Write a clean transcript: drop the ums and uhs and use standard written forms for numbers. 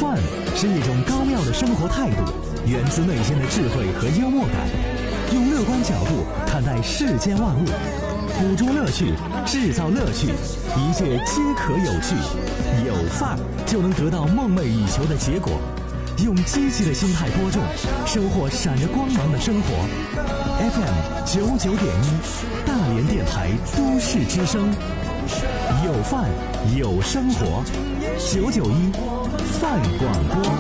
饭是一种高妙的生活态度，源自内心的智慧和幽默感，用乐观角度看待世间万物，捕捉乐趣，制造乐趣，一切皆可有趣。有饭就能得到梦寐以求的结果。用积极的心态播种，收获闪着光芒的生活。FM99.1，大连电台都市之声，有饭有生活，991饭广播。